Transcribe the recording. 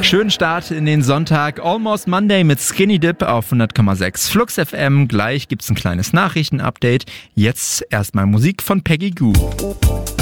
Schönen Start in den Sonntag. Almost Monday mit Skinny Dip auf 100,6 Flux FM. Gleich gibt's ein kleines Nachrichtenupdate. Jetzt erstmal Musik von Peggy Gou.